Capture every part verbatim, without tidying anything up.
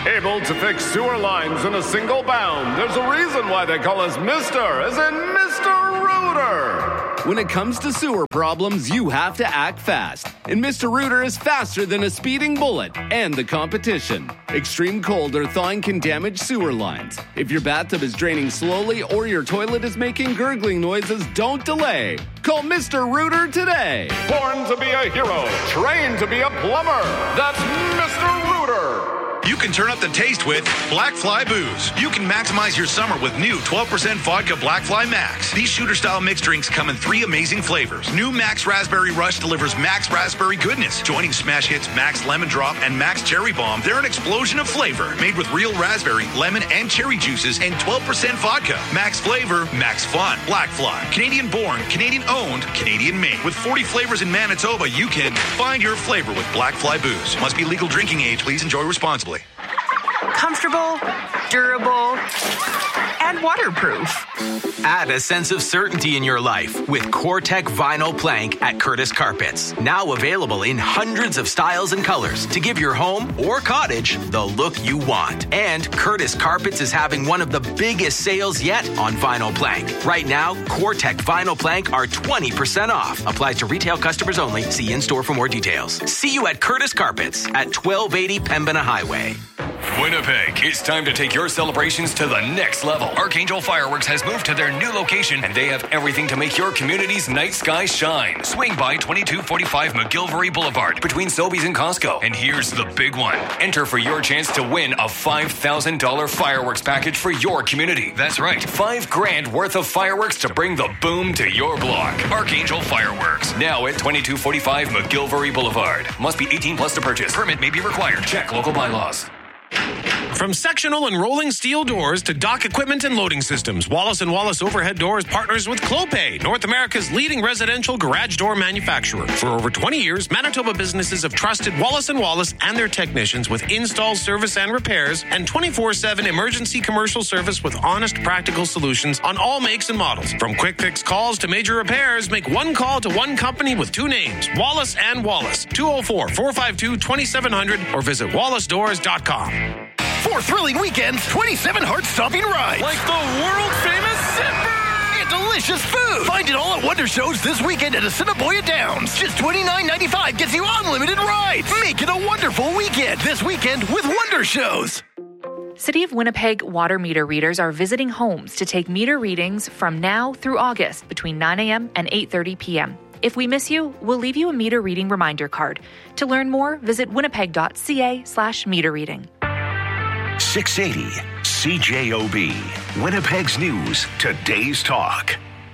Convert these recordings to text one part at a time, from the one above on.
Able to fix sewer lines in a single bound. There's a reason why they call us Mister, as in Mister Rooter. When it comes to sewer problems, you have to act fast. And Mister Rooter is faster than a speeding bullet and the competition. Extreme cold or thawing can damage sewer lines. If your bathtub is draining slowly or your toilet is making gurgling noises, don't delay. Call Mister Rooter today. Born to be a hero, trained to be a plumber. That's Mister Rooter. You can turn up the taste with Black Fly Booze. You can maximize your summer with new twelve percent vodka Black Fly Max. These shooter-style mixed drinks come in three amazing flavors. New Max Raspberry Rush delivers Max Raspberry goodness. Joining smash hits Max Lemon Drop and Max Cherry Bomb, they're an explosion of flavor. Made with real raspberry, lemon, and cherry juices and twelve percent vodka. Max flavor, max fun. Black Fly. Canadian born, Canadian owned, Canadian made. With forty flavors in Manitoba, you can find your flavor with Black Fly Booze. Must be legal drinking age. Please enjoy responsibly. Comfortable, durable, and waterproof. Add a sense of certainty in your life with COREtec Vinyl Plank at Curtis Carpets. Now available in hundreds of styles and colors to give your home or cottage the look you want. And Curtis Carpets is having one of the biggest sales yet on vinyl plank. Right now, COREtec Vinyl Plank are twenty percent off. Applies to retail customers only. See in-store for more details. See you at Curtis Carpets at twelve eighty Pembina Highway. Winnipeg, it's time to take your celebrations to the next level. Archangel Fireworks has moved to their new location, and they have everything to make your community's night sky shine. Swing by twenty-two forty-five McGilvery Boulevard between Sobeys and Costco. And here's the big one. Enter for your chance to win a five thousand dollars fireworks package for your community. That's right, five grand worth of fireworks to bring the boom to your block. Archangel Fireworks, now at twenty-two forty-five McGilvery Boulevard. Must be eighteen plus to purchase. Permit may be required. Check local bylaws. From sectional and rolling steel doors to dock equipment and loading systems, Wallace and Wallace Overhead Doors partners with Clopay, North America's leading residential garage door manufacturer. For over twenty years, Manitoba businesses have trusted Wallace and Wallace and their technicians with install, service, and repairs, and twenty-four seven emergency commercial service with honest, practical solutions on all makes and models. From quick fix calls to major repairs, make one call to one company with two names, Wallace and Wallace, two oh four, four five two, two seven zero zero, or visit wallace doors dot com. Four thrilling weekends, twenty-seven heart-stopping rides. Like the world-famous Zipper! And delicious food. Find it all at Wonder Shows this weekend at Assiniboia Downs. Just twenty-nine ninety-five gets you unlimited rides. Make it a wonderful weekend this weekend with Wonder Shows. City of Winnipeg water meter readers are visiting homes to take meter readings from now through August between nine a.m. and eight thirty p.m. If we miss you, we'll leave you a meter reading reminder card. To learn more, visit winnipeg.ca slash meter reading. six eighty C J O B, Winnipeg's News, Today's Talk.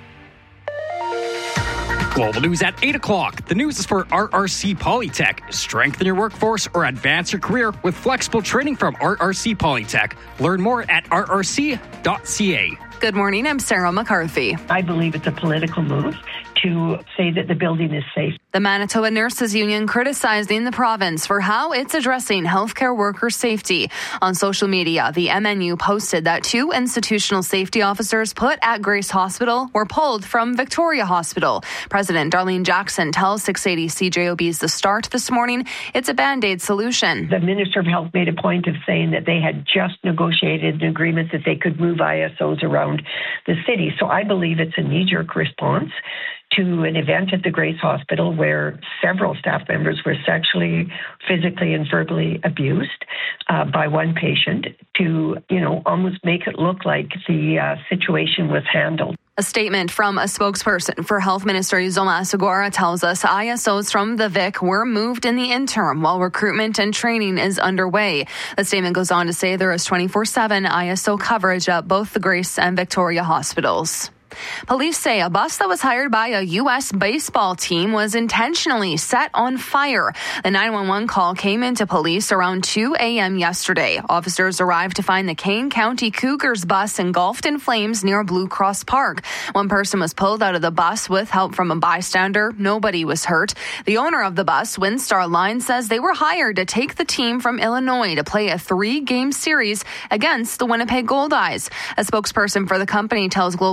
Global News at eight o'clock. The news is for R R C Polytech. Strengthen your workforce or advance your career with flexible training from R R C Polytech. Learn more at r r c dot c a. Good morning, I'm Sarah McCarthy. I believe it's a political move to say that the building is safe. The Manitoba Nurses Union criticizing the province for how it's addressing healthcare worker safety. On social media, the M N U posted that two institutional safety officers put at Grace Hospital were pulled from Victoria Hospital. President Darlene Jackson tells six eighty C J O B's The Start this morning it's a Band-Aid solution. The Minister of Health made a point of saying that they had just negotiated an agreement that they could move I S Os around the city. So I believe it's a knee-jerk response to an event at the Grace Hospital where several staff members were sexually, physically, and verbally abused uh, by one patient to, you know, almost make it look like the uh, situation was handled. A statement from a spokesperson for Health Minister Uzoma Asagora tells us I S Os from the Vic were moved in the interim while recruitment and training is underway. The statement goes on to say there is twenty-four seven I S O coverage at both the Grace and Victoria hospitals. Police say a bus that was hired by a U S baseball team was intentionally set on fire. The nine one one call came into police around two a.m. yesterday. Officers arrived to find the Kane County Cougars bus engulfed in flames near Blue Cross Park. One person was pulled out of the bus with help from a bystander. Nobody was hurt. The owner of the bus, Windstar Line, says they were hired to take the team from Illinois to play a three-game series against the Winnipeg Goldeyes. A spokesperson for the company tells Global News they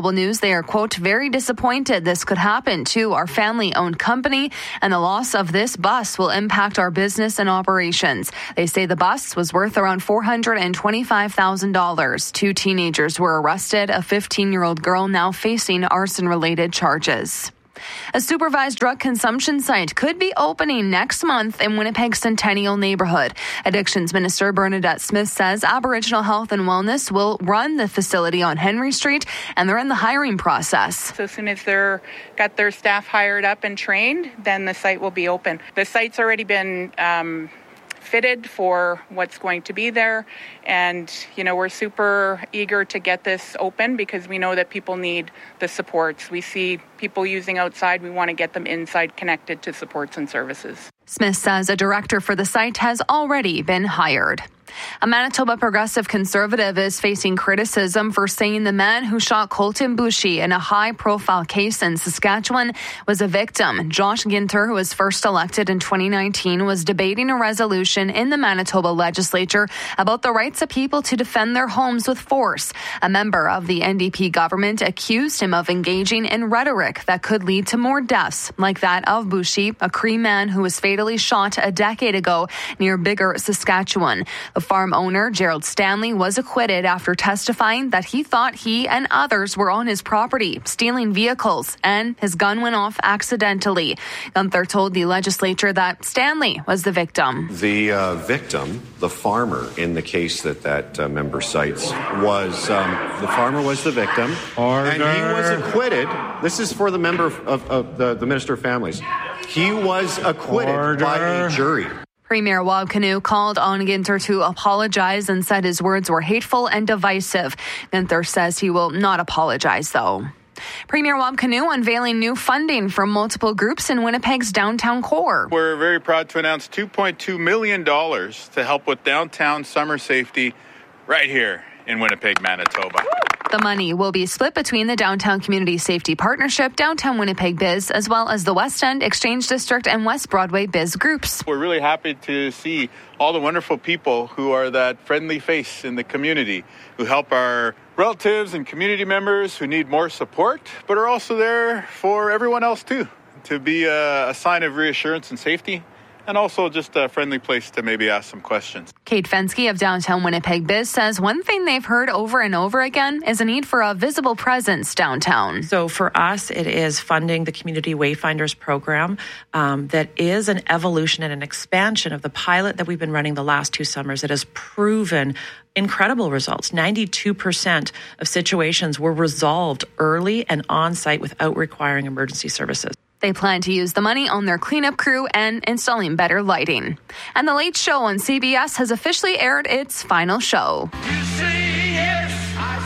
They are, quote, very disappointed this could happen to our family-owned company, and the loss of this bus will impact our business and operations. They say the bus was worth around four hundred twenty-five thousand dollars. Two teenagers were arrested, a fifteen-year-old girl now facing arson-related charges. A supervised drug consumption site could be opening next month in Winnipeg's Centennial neighborhood. Addictions Minister Bernadette Smith says Aboriginal Health and Wellness will run the facility on Henry Street, and they're in the hiring process. So as soon as they're got their staff hired up and trained, then the site will be open. The site's already been um, fitted for what's going to be there, and you know, we're super eager to get this open because we know that people need the supports. We see people using outside, we want to get them inside connected to supports and services. Smith says a director for the site has already been hired. A Manitoba Progressive Conservative is facing criticism for saying the man who shot Colton Boushie in a high-profile case in Saskatchewan was a victim. Josh Ginter, who was first elected in twenty nineteen, was debating a resolution in the Manitoba legislature about the rights of people to defend their homes with force. A member of the N D P government accused him of engaging in rhetoric that could lead to more deaths, like that of Boushie, a Cree man who was fatally shot a decade ago near Biggar, Saskatchewan. The farm owner, Gerald Stanley, was acquitted after testifying that he thought he and others were on his property, stealing vehicles, and his gun went off accidentally. Gunther told the legislature that Stanley was the victim. The uh, victim, the farmer in the case that that uh, member cites, was um, the farmer was the victim. Order. And he was acquitted. This is for the member of, of, of the, the Minister of Families. He was acquitted Order. by a jury. Premier Wab Kinew called on Ginter to apologize and said his words were hateful and divisive. Ginter says he will not apologize, though. Premier Wab Kinew unveiling new funding from multiple groups in Winnipeg's downtown core. We're very proud to announce two point two million dollars to help with downtown summer safety right here in Winnipeg, Manitoba. The money will be split between the Downtown Community Safety Partnership, Downtown Winnipeg Biz, as well as the West End, Exchange District, and West Broadway Biz groups. We're really happy to see all the wonderful people who are that friendly face in the community, who help our relatives and community members who need more support, but are also there for everyone else too, to be a, a sign of reassurance and safety. And also just a friendly place to maybe ask some questions. Kate Fensky of Downtown Winnipeg Biz says one thing they've heard over and over again is a need for a visible presence downtown. So for us, it is funding the Community Wayfinders program um, that is an evolution and an expansion of the pilot that we've been running the last two summers. It has proven incredible results. ninety-two percent of situations were resolved early and on site without requiring emergency services. They plan to use the money on their cleanup crew and installing better lighting. And The Late Show on C B S has officially aired its final show. You say yes, I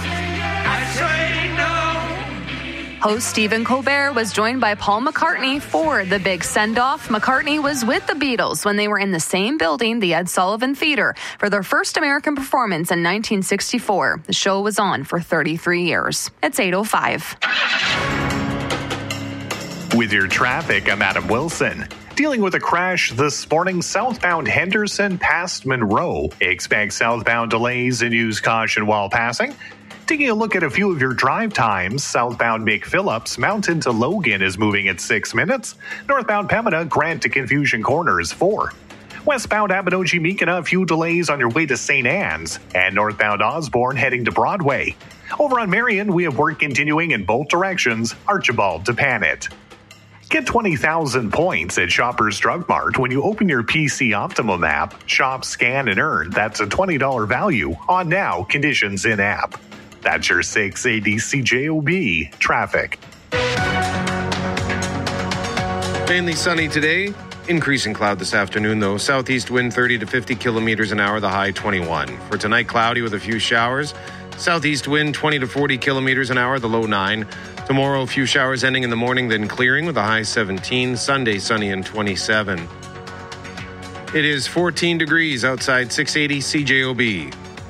say, I say no. Host Stephen Colbert was joined by Paul McCartney for the big send-off. McCartney was with the Beatles when they were in the same building, the Ed Sullivan Theatre, for their first American performance in nineteen sixty-four. The show was on for thirty-three years. It's eight oh five. With your traffic, I'm Adam Wilson. Dealing with a crash this morning southbound Henderson past Monroe. Expect southbound delays and use caution while passing. Taking a look at a few of your drive times, southbound McPhillips Mountain to Logan is moving at six minutes. Northbound Pembina Grant to Confusion Corner is four. Westbound Abinogi-Meekina, a few delays on your way to Saint Anne's. And northbound Osborne heading to Broadway. Over on Marion, we have work continuing in both directions, Archibald to Panet. Get twenty thousand points at Shoppers Drug Mart when you open your P C Optimum app. Shop, scan, and earn. That's a twenty dollars value on now. Conditions in app. That's your six eighty C J O B traffic. Mainly sunny today. Increasing cloud this afternoon, though. Southeast wind thirty to fifty kilometers an hour, the high twenty-one. For tonight, cloudy with a few showers. Southeast wind twenty to forty kilometers an hour, the low nine. Tomorrow, a few showers ending in the morning, then clearing with a high seventeen. Sunday, sunny and twenty-seven. It is fourteen degrees outside six eighty C J O B.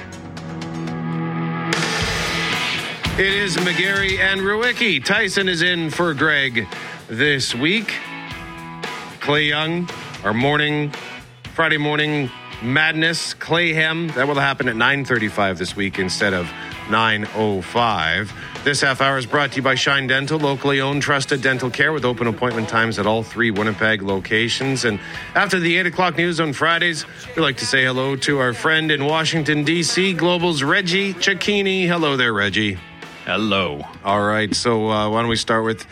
It is McGarry and Rewicki. Tyson is in for Greg this week. Clay Young, our morning, Friday morning Madness, Clayhem. That will happen at nine thirty-five this week instead of nine oh five. This half hour is brought to you by Shine Dental, locally owned, trusted dental care with open appointment times at all three Winnipeg locations. And after the eight o'clock news on Fridays, we like to say hello to our friend in Washington, D C, Global's Reggie Cecchini. Hello there, Reggie. Hello. All right, so uh, why don't we start with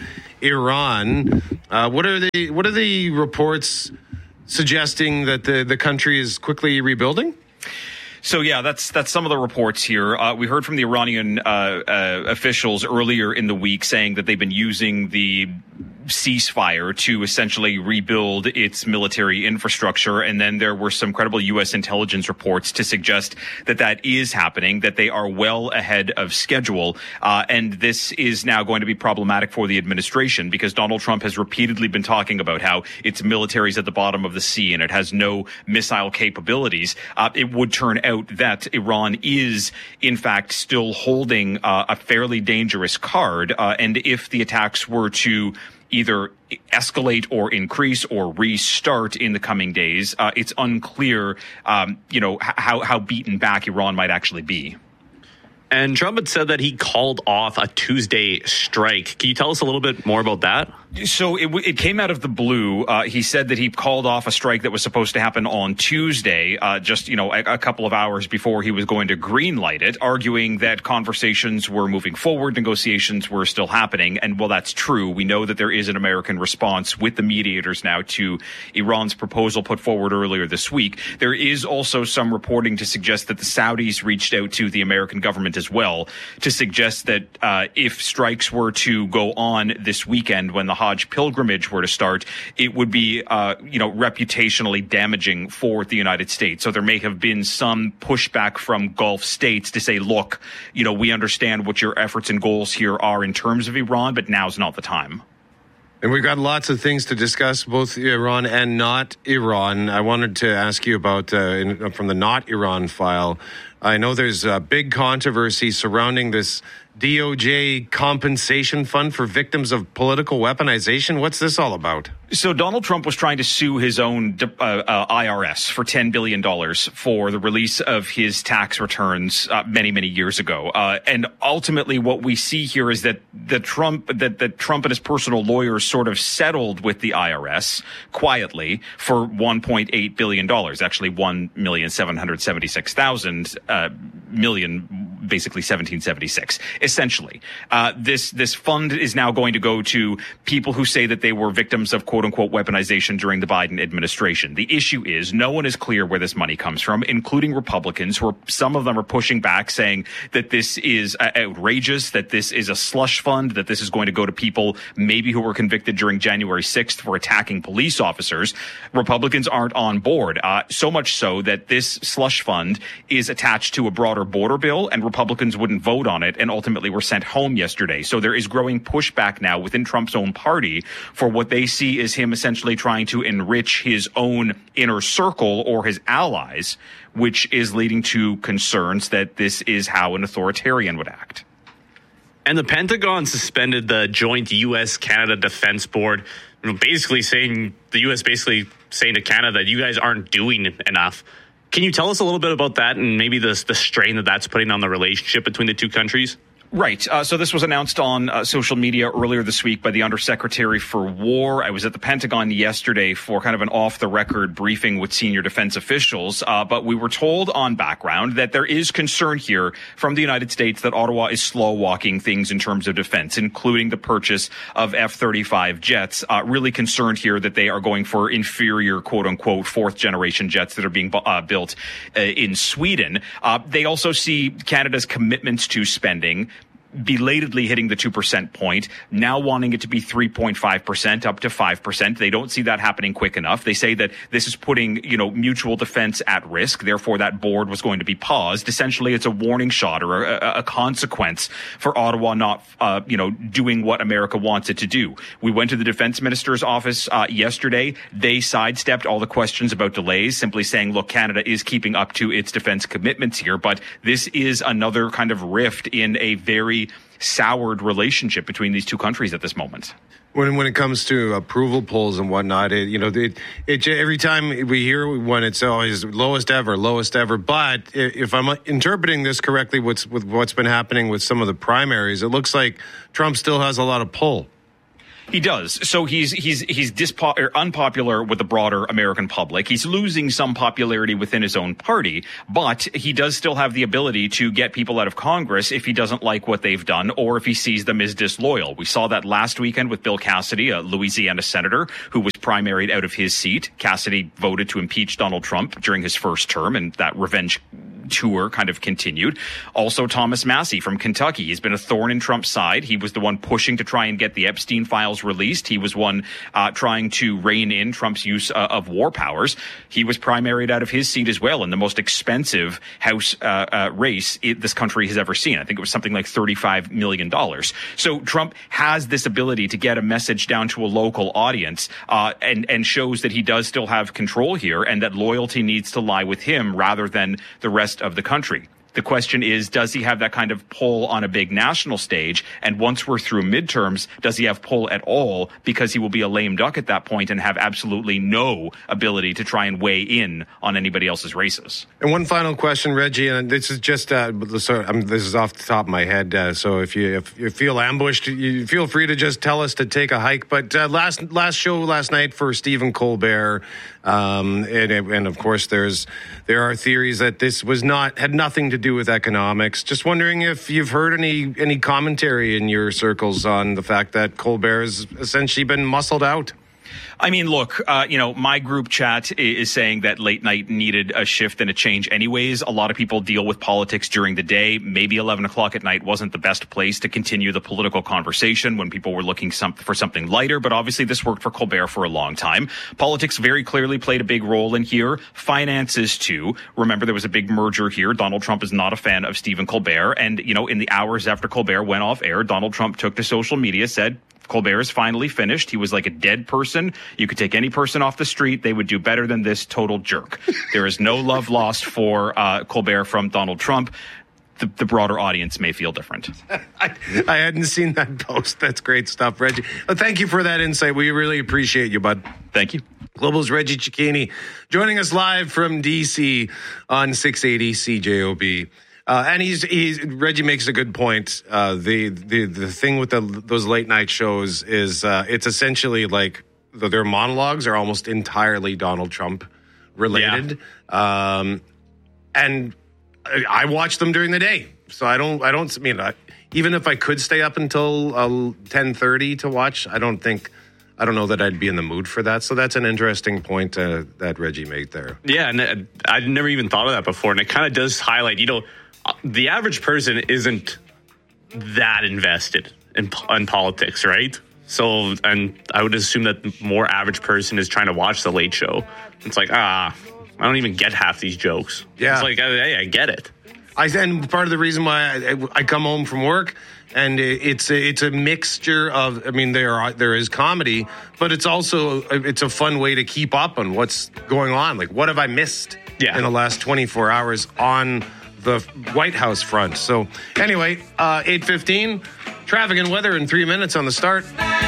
Iran? Uh, what are the what are the reports suggesting that the, the country is quickly rebuilding? So, yeah, that's that's some of the reports here. Uh, we heard from the Iranian uh, uh, officials earlier in the week saying that they've been using the ceasefire to essentially rebuild its military infrastructure. And then there were some credible U S intelligence reports to suggest that that is happening, that they are well ahead of schedule. Uh, and this is now going to be problematic for the administration because Donald Trump has repeatedly been talking about how its military is at the bottom of the sea and it has no missile capabilities. Uh, it would turn out that Iran is, in fact, still holding uh, a fairly dangerous card. Uh, and if the attacks were to either escalate or increase or restart in the coming days, uh, it's unclear, um, you know, how, how beaten back Iran might actually be. And Trump had said that he called off a Tuesday strike. Can you tell us a little bit more about that? So it, it came out of the blue. Uh, he said that he called off a strike that was supposed to happen on Tuesday, uh, just, you know, a, a couple of hours before he was going to greenlight it, arguing that conversations were moving forward, negotiations were still happening. And while that's true, we know that there is an American response with the mediators now to Iran's proposal put forward earlier this week. There is also some reporting to suggest that the Saudis reached out to the American government as well to suggest that uh, if strikes were to go on this weekend when the Hajj pilgrimage were to start, it would be, uh, you know, reputationally damaging for the United States. So there may have been some pushback from Gulf states to say, look, you know, we understand what your efforts and goals here are in terms of Iran, but now's not the time. And we've got lots of things to discuss, both Iran and not Iran. I wanted to ask you about, uh, in, from the not Iran file, I know there's a big controversy surrounding this D O J compensation fund for victims of political weaponization. What's this all about? So Donald Trump was trying to sue his own uh, uh, I R S for ten billion dollars for the release of his tax returns uh, many, many years ago. Uh, and ultimately what we see here is that the Trump that, that Trump and his personal lawyers sort of settled with the I R S quietly for one point eight billion dollars, actually one million seven hundred seventy-six thousand uh, million, basically seventeen seventy-six. Essentially, uh, this this fund is now going to go to people who say that they were victims of quote unquote weaponization during the Biden administration. The issue is no one is clear where this money comes from, including Republicans, who are, some of them are pushing back, saying that this is uh, outrageous, that this is a slush fund, that this is going to go to people maybe who were convicted during January sixth for attacking police officers. Republicans aren't on board, uh, so much so that this slush fund is attached to a broader border bill, and Republicans wouldn't vote on it and ultimately were sent home yesterday. So there is growing pushback now within Trump's own party for what they see as him essentially trying to enrich his own inner circle or his allies, which is leading to concerns that this is how an authoritarian would act. And the Pentagon suspended the joint U S Canada Defense Board, you know, basically saying the U S basically saying to Canada that you guys aren't doing enough. Can you tell us a little bit about that and maybe the, the strain that that's putting on the relationship between the two countries? Right. Uh, so this was announced on uh, social media earlier this week by the Undersecretary for War. I was at the Pentagon yesterday for kind of an off-the-record briefing with senior defense officials. Uh, but we were told on background that there is concern here from the United States that Ottawa is slow-walking things in terms of defense, including the purchase of F thirty-five jets. Uh, really concerned here that they are going for inferior, quote-unquote, fourth-generation jets that are being uh, built uh, in Sweden. Uh, they also see Canada's commitments to spending belatedly hitting the two percent point, now wanting it to be three point five percent up to five percent. They don't see that happening quick enough. They say that this is putting, you know, mutual defense at risk. Therefore, that board was going to be paused. Essentially, it's a warning shot or a, a consequence for Ottawa not, uh, you know, doing what America wants it to do. We went to the defense minister's office uh, yesterday. They sidestepped all the questions about delays, simply saying, look, Canada is keeping up to its defense commitments here, but this is another kind of rift in a very very soured relationship between these two countries at this moment. When when it comes to approval polls and whatnot, it, you know, it, it every time we hear one, it's always lowest ever, lowest ever. But if I'm interpreting this correctly, what's with what's been happening with some of the primaries, it looks like Trump still has a lot of pull. He does. So he's he's he's dispo- or unpopular with the broader American public. He's losing some popularity within his own party, but he does still have the ability to get people out of Congress if he doesn't like what they've done or if he sees them as disloyal. We saw that last weekend with Bill Cassidy, a Louisiana senator who was primaried out of his seat. Cassidy voted to impeach Donald Trump during his first term, and that revenge tour kind of continued. Also, Thomas Massie from Kentucky. He's been a thorn in Trump's side. He was the one pushing to try and get the Epstein files released. He was one uh, trying to rein in Trump's use uh, of war powers. He was primaried out of his seat as well in the most expensive House uh, uh, race it, this country has ever seen. I think it was something like thirty-five million dollars. So Trump has this ability to get a message down to a local audience uh, and, and shows that he does still have control here and that loyalty needs to lie with him rather than the rest of the country. The question is, does he have that kind of pull on a big national stage? And once we're through midterms, does he have pull at all? Because he will be a lame duck at that point and have absolutely no ability to try and weigh in on anybody else's races. And one final question, Reggie, and this is just, uh, so, um, this is off the top of my head. Uh, so if you, if you feel ambushed, you feel free to just tell us to take a hike. But uh, last, last show last night for Stephen Colbert, um, and, and of course there's, there are theories that this was not, had nothing to do with economics. Just wondering if you've heard any any commentary in your circles on the fact that Colbert has essentially been muscled out. I mean, look, uh, you know, my group chat is saying that late night needed a shift and a change anyways. A lot of people deal with politics during the day. Maybe eleven o'clock at night wasn't the best place to continue the political conversation when people were looking some, for something lighter. But obviously this worked for Colbert for a long time. Politics very clearly played a big role in here. Finances, too. Remember, there was a big merger here. Donald Trump is not a fan of Stephen Colbert. And, you know, in the hours after Colbert went off air, Donald Trump took to social media, said, Colbert is finally finished. He was like a dead person. You could take any person off the street. They would do better than this total jerk. There is no love lost for uh, Colbert from Donald Trump. The, the broader audience may feel different. I, I hadn't seen that post. That's great stuff, Reggie. Well, thank you for that insight. We really appreciate you, bud. Thank you. Global's Reggie Cicchini joining us live from D C on six eighty C J O B. Uh, and he's he's Reggie makes a good point. Uh, the the the thing with the, those late night shows is uh, it's essentially like the, their monologues are almost entirely Donald Trump related, yeah. um, and I, I watch them during the day, so I don't I don't I mean I, even if I could stay up until uh, ten thirty to watch, I don't think. I don't know that I'd be in the mood for that. So that's an interesting point uh, that Reggie made there. Yeah, and I'd never even thought of that before, and it kind of does highlight, you know, the average person isn't that invested in, in politics, right? So, and I would assume that the more average person is trying to watch The Late Show. It's like, ah, I don't even get half these jokes. Yeah. It's like, hey, I get it. I and part of the reason why I, I come home from work and it's a, it's a mixture of, I mean, there are, there is comedy, but it's also it's a fun way to keep up on what's going on. Like, what have I missed yeah. in the last twenty-four hours on the White House front? So anyway, uh, eight fifteen, traffic and weather in three minutes on the start.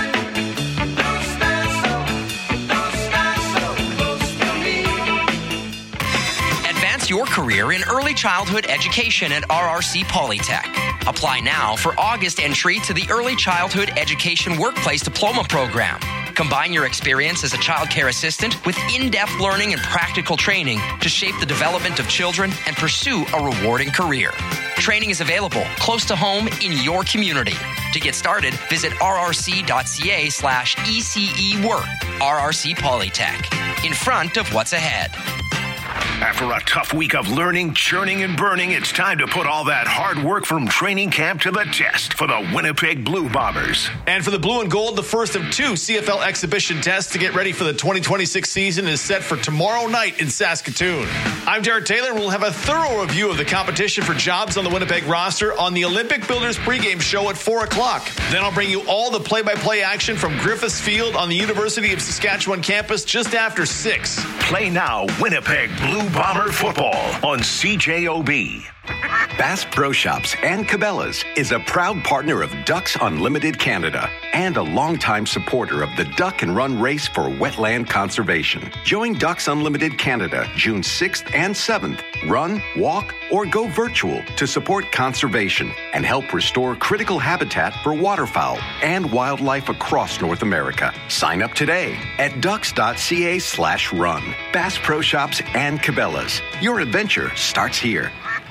Your career in early childhood education at R R C Polytech. Apply now for August entry to the Early Childhood Education Workplace Diploma Program. Combine your experience as a child care assistant with in-depth learning and practical training to shape the development of children and pursue a rewarding career. Training is available close to home in your community. To get started, visit rrc.ca slash ECE work. R R C Polytech. In front of what's ahead. After a tough week of learning, churning, and burning, it's time to put all that hard work from training camp to the test for the Winnipeg Blue Bombers. And for the Blue and Gold, the first of two C F L exhibition tests to get ready for the twenty twenty-six season is set for tomorrow night in Saskatoon. I'm Jared Taylor, and we'll have a thorough review of the competition for jobs on the Winnipeg roster on the Olympic Builders pregame show at four o'clock. Then I'll bring you all the play-by-play action from Griffiths Field on the University of Saskatchewan campus just after six. Play now, Winnipeg Blue Bomber football on C J O B. Bass Pro Shops and Cabela's is a proud partner of Ducks Unlimited Canada and a longtime supporter of the Duck and Run Race for Wetland Conservation. Join Ducks Unlimited Canada June sixth and seventh. Run, walk, or go virtual to support conservation and help restore critical habitat for waterfowl and wildlife across North America. Sign up today at ducks.ca slash run. Bass Pro Shops and Cabela's. Your adventure starts here.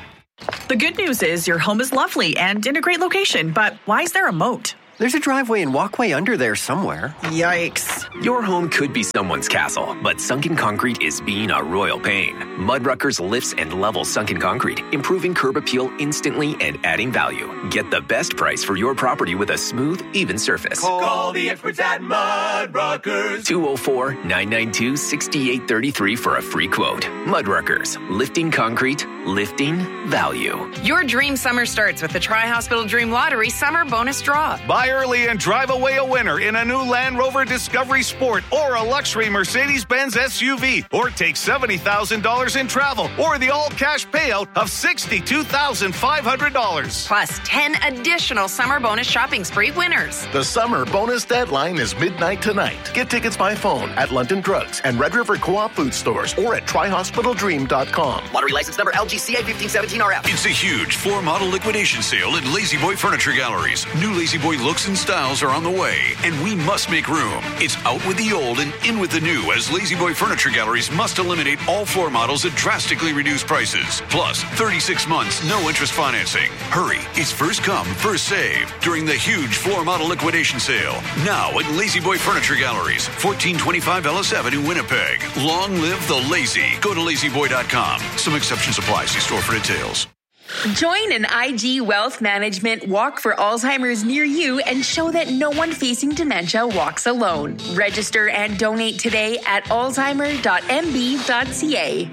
The good news is your home is lovely and in a great location, but why is there a moat? There's a driveway and walkway under there somewhere. Yikes. Your home could be someone's castle, but sunken concrete is being a royal pain. Mudruckers lifts and levels sunken concrete, improving curb appeal instantly and adding value. Get the best price for your property with a smooth, even surface. Call the experts at Mudruckers. two oh four, nine nine two, six eight three three for a free quote. Mudruckers, lifting concrete, lifting value. Your dream summer starts with the Tri-Hospital Dream Lottery Summer Bonus Draw. Buy early and drive away a winner in a new Land Rover Discovery Sport or a luxury Mercedes-Benz S U V, or take seventy thousand dollars in travel or the all-cash payout of sixty-two thousand five hundred dollars. Plus ten additional summer bonus shopping spree winners. The summer bonus deadline is midnight tonight. Get tickets by phone at London Drugs and Red River Co-op food stores or at tri hospital dream dot com. Lottery license number L G C A fifteen seventeen R F. It's a huge floor model liquidation sale at Lazy Boy Furniture Galleries. New Lazy Boy looks and styles are on the way, and we must make room. It's out with the old and in with the new, as Lazy Boy Furniture Galleries must eliminate all floor models at drastically reduced prices. Plus, thirty-six months, no interest financing. Hurry, it's first come, first save during the huge floor model liquidation sale. Now at Lazy Boy Furniture Galleries, fourteen twenty-five Ellis Avenue, Winnipeg. Long live the lazy. Go to lazy boy dot com. Some exceptions apply. See store for details. Join an I G Wealth Management Walk for Alzheimer's near you and show that no one facing dementia walks alone. Register and donate today at alzheimer dot m b dot c a.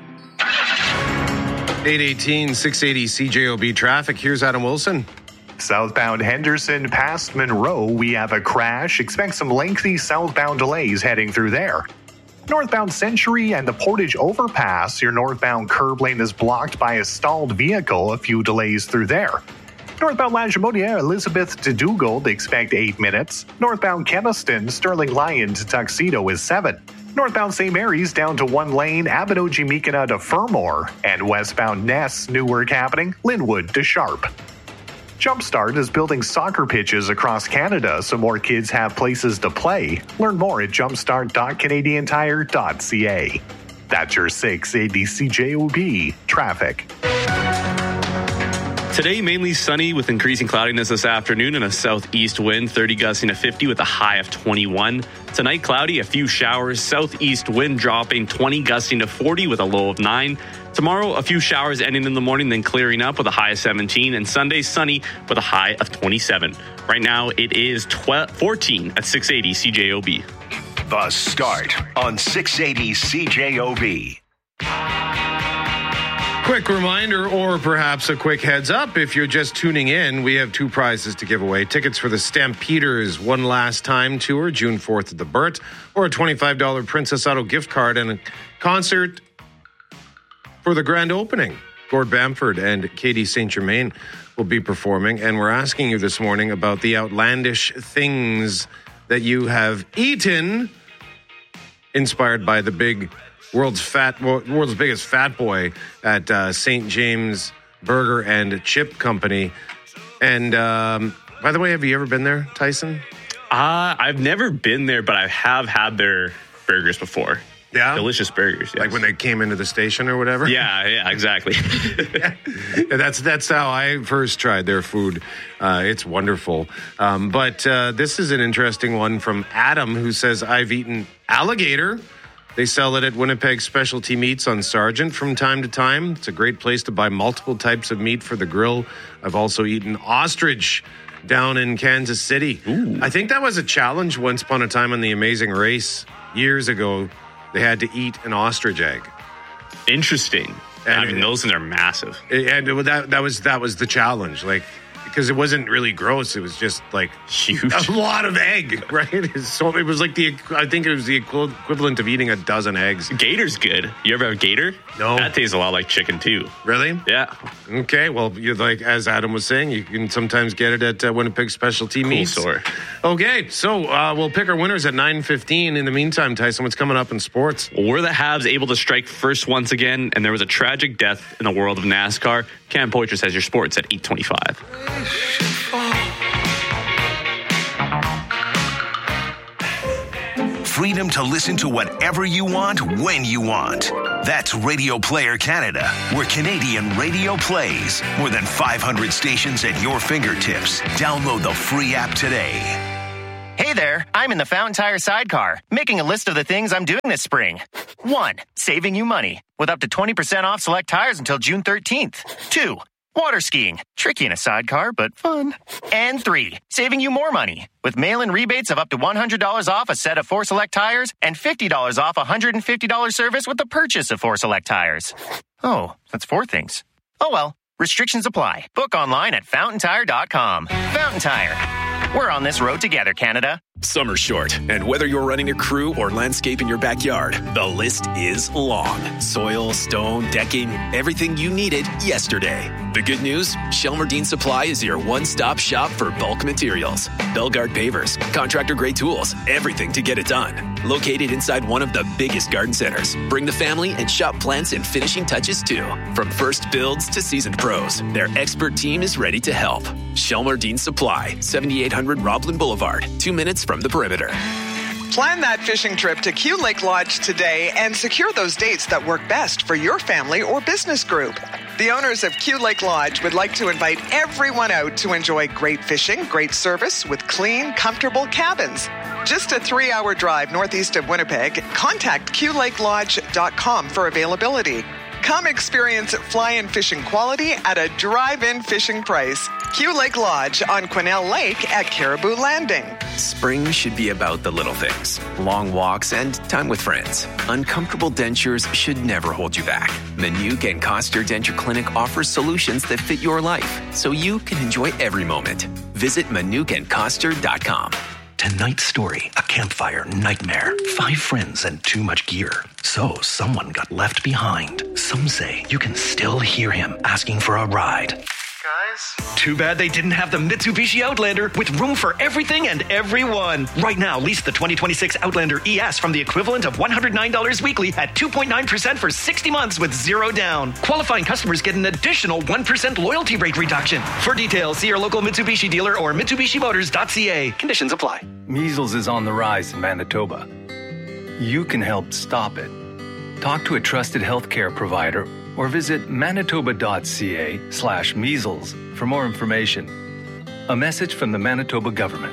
eight eighteen, six eighty C J O B traffic. Here's Adam Wilson. Southbound Henderson past Monroe, we have a crash. Expect some lengthy southbound delays heading through there. Northbound Century and the Portage Overpass, your northbound curb lane is blocked by a stalled vehicle. A few delays through there. Northbound Lagimodiere, Elizabeth to Dugald, expect eight minutes. Northbound Keniston, Sterling Lyon to Tuxedo is seven. Northbound Saint Mary's down to one lane, Abinogi-Meekina to Fermor. And westbound Ness, new work happening, Linwood to Sharp. Jumpstart is building soccer pitches across Canada so more kids have places to play. Learn more at jumpstart dot canadian tire dot c a. That's your six eighty C J O B traffic. Today, mainly sunny with increasing cloudiness this afternoon and a southeast wind, thirty gusting to fifty with a high of twenty-one. Tonight, cloudy, a few showers, southeast wind dropping, twenty gusting to forty with a low of nine. Tomorrow, a few showers ending in the morning, then clearing up with a high of seventeen. And Sunday, sunny with a high of twenty-seven. Right now, it is twelve, fourteen at six eighty C J O B. The Start on six eighty C J O B. Quick reminder, or perhaps a quick heads up, if you're just tuning in, we have two prizes to give away. Tickets for the Stampeders One Last Time Tour, June fourth at the Burt, or a twenty-five dollars Princess Auto gift card and a concert for the grand opening. Gord Bamford and Katie Saint Germain will be performing, and we're asking you this morning about the outlandish things that you have eaten, inspired by the big world's fat, world's biggest fat boy at uh, Saint James Burger and Chip Company. And um, by the way, have you ever been there, Tyson? Uh, I've never been there, but I have had their burgers before. Yeah? Delicious burgers. Yes. Like when they came into the station or whatever? Yeah, yeah, exactly. yeah. That's that's how I first tried their food. Uh, it's wonderful. Um, but uh, this is an interesting one from Adam, who says, I've eaten alligator. They sell it at Winnipeg Specialty Meats on Sargent from time to time. It's a great place to buy multiple types of meat for the grill. I've also eaten ostrich down in Kansas City. Ooh. I think that was a challenge once upon a time on The Amazing Race years ago. They had to eat an ostrich egg. Interesting. And I mean, those things are massive. And that that was that was the challenge. Like, because it wasn't really gross. It was just like huge, a lot of egg, right? So it was like the, I think it was the equivalent of eating a dozen eggs. Gator's good. You ever have gator? No. That tastes a lot like chicken too. Really? Yeah. Okay. Well, you're like, as Adam was saying, you can sometimes get it at uh, Winnipeg Specialty Cool Meats. store. Okay. So uh, we'll pick our winners at nine fifteen. In the meantime, Tyson, what's coming up in sports? Were the Habs able to strike first once again? And there was a tragic death in the world of NASCAR. Cam Poitras has your sports at eight twenty-five. Freedom to listen to whatever you want, when you want. That's Radio Player Canada, where Canadian radio plays. More than five hundred stations at your fingertips. Download the free app today. Hey there, I'm in the Fountain Tire Sidecar, making a list of the things I'm doing this spring. One, saving you money, with up to twenty percent off select tires until June thirteenth. Two, water skiing, tricky in a sidecar, but fun. And three, saving you more money, with mail-in rebates of up to one hundred dollars off a set of four select tires and fifty dollars off a one hundred fifty dollars service with the purchase of four select tires. Oh, that's four things. Oh well, restrictions apply. Book online at fountain tire dot com. Fountain Tire. We're on this road together, Canada. Summer's short, and whether you're running a crew or landscaping your backyard, the list is long. Soil, stone, decking, everything you needed yesterday. The good news? Shelmerdine Supply is your one-stop shop for bulk materials. Belgard pavers, contractor-grade tools, everything to get it done. Located inside one of the biggest garden centers. Bring the family and shop plants and finishing touches too. From first builds to seasoned pros, their expert team is ready to help. Shelmerdine Supply, seventy-eight hundred Roblin Boulevard, two minutes from the perimeter. Plan that fishing trip to Q Lake Lodge today and secure those dates that work best for your family or business group. The owners of Q Lake Lodge would like to invite everyone out to enjoy great fishing, great service with clean, comfortable cabins. Just a three-hour drive northeast of Winnipeg. Contact q lake lodge dot com for availability. Come experience fly-in fishing quality at a drive-in fishing price. Q Lake Lodge on Quesnel Lake at Caribou Landing. Spring should be about the little things. Long walks and time with friends. Uncomfortable dentures should never hold you back. Manuke and Coster Denture Clinic offers solutions that fit your life, so you can enjoy every moment. Visit manuke and coster dot com. Tonight's story, a campfire nightmare. Five friends and too much gear. So someone got left behind. Some say you can still hear him asking for a ride. Guys? Too bad they didn't have the Mitsubishi Outlander with room for everything and everyone. Right now, lease the twenty twenty-six Outlander E S from the equivalent of one hundred nine dollars weekly at two point nine percent for sixty months with zero down. Qualifying customers get an additional one percent loyalty rate reduction. For details, see your local Mitsubishi dealer or mitsubishi motors dot c a. Conditions apply. Measles is on the rise in Manitoba. You can help stop it. Talk to a trusted healthcare provider or visit manitoba dot c a slash measles for more information. A message from the Manitoba government.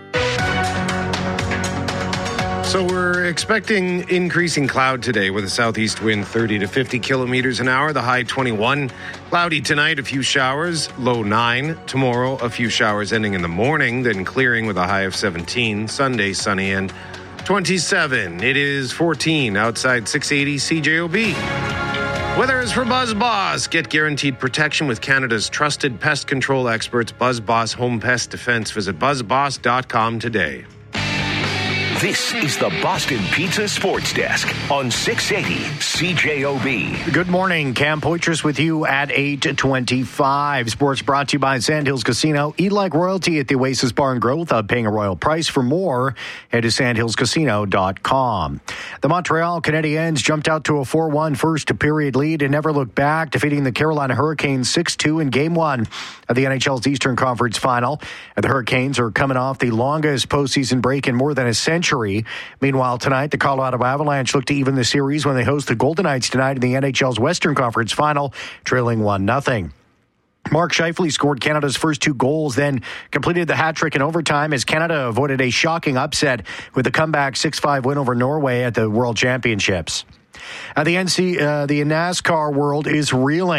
So we're expecting increasing cloud today with a southeast wind thirty to fifty kilometers an hour, the high twenty-one. Cloudy tonight, a few showers, low nine. Tomorrow, a few showers ending in the morning, then clearing with a high of seventeen. Sunday, sunny and twenty-seven. It is fourteen outside six eighty C J O B. Weather is for Buzz Boss. Get guaranteed protection with Canada's trusted pest control experts, Buzz Boss Home Pest Defense. Visit buzz boss dot com today. This is the Boston Pizza Sports Desk on six eighty C J O B. Good morning. Cam Poitras with you at eight twenty-five. Sports brought to you by Sandhills Casino. Eat like royalty at the Oasis Bar and Grill without paying a royal price. For more, head to sandhills casino dot com. The Montreal Canadiens jumped out to a four one first period lead and never looked back, defeating the Carolina Hurricanes six two in Game one of the N H L's Eastern Conference Final. The Hurricanes are coming off the longest postseason break in more than a century. Meanwhile, tonight, the Colorado Avalanche look to even the series when they host the Golden Knights tonight in the N H L's Western Conference Final, trailing one nothing. Mark Scheifele scored Canada's first two goals, then completed the hat trick in overtime as Canada avoided a shocking upset with a comeback six five win over Norway at the World Championships. Uh, the N C, uh, the NASCAR world is reeling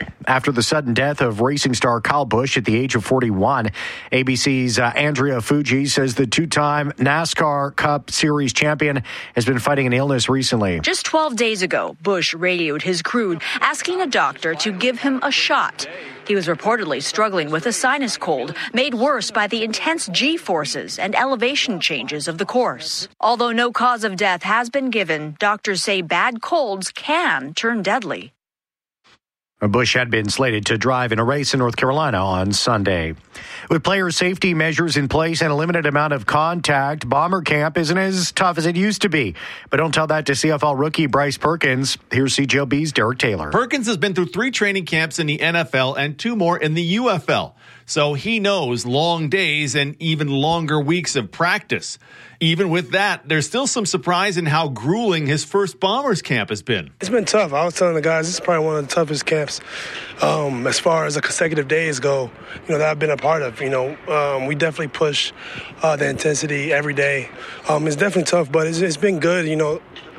after the sudden death of racing star Kyle Busch at the age of forty-one. A B C's uh, Andrea Fuji says the two-time NASCAR Cup Series champion has been fighting an illness recently. Just twelve days ago, Busch radioed his crew asking a doctor to give him a shot. He was reportedly struggling with a sinus cold, made worse by the intense G-forces and elevation changes of the course. Although no cause of death has been given, doctors say bad colds can turn deadly. Busch had been slated to drive in a race in North Carolina on Sunday. With player safety measures in place and a limited amount of contact, Bomber Camp isn't as tough as it used to be. But don't tell that to C F L rookie Bryce Perkins. Here's C J O B's Derek Taylor. Perkins has been through three training camps in the N F L and two more in the U F L. So he knows long days and even longer weeks of practice. Even with that, there's still some surprise in how grueling his first Bombers camp has been. It's been tough. I was telling the guys, this is probably one of the toughest camps um, as far as the consecutive days go, you know, that I've been a part of. You know, um, we definitely push uh, the intensity every day. Um, it's definitely tough, but it's, it's been good. You know,